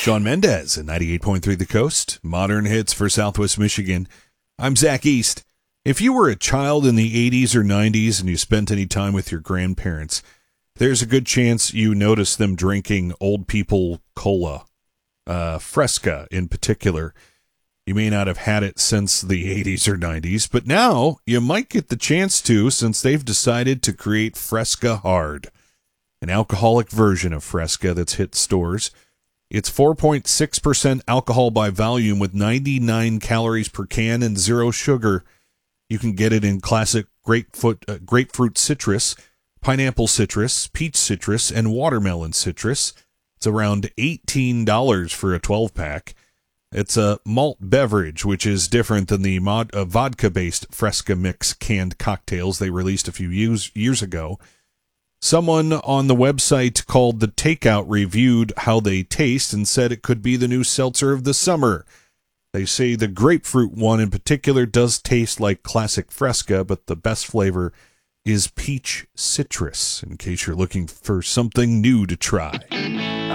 Sean Mendez at 98.3 The Coast, modern hits for Southwest Michigan. I'm Zach East. If you were a child in the 80s or 90s and you spent any time with your grandparents, there's a good chance you noticed them drinking old people cola, Fresca in particular. You may not have had it since the 80s or 90s, but now you might get the chance to since they've decided to create Fresca Hard, an alcoholic version of Fresca that's hit stores. It's 4.6% alcohol by volume with 99 calories per can and zero sugar. You can get it in classic grapefruit citrus, pineapple citrus, peach citrus, and watermelon citrus. It's around $18 for a 12-pack. It's a malt beverage, which is different than the vodka-based Fresca Mix canned cocktails they released a few years ago. Someone on the website called The Takeout reviewed how they taste and said it could be the new seltzer of the summer. They say the grapefruit one in particular does taste like classic Fresca, but the best flavor is peach citrus, in case you're looking for something new to try.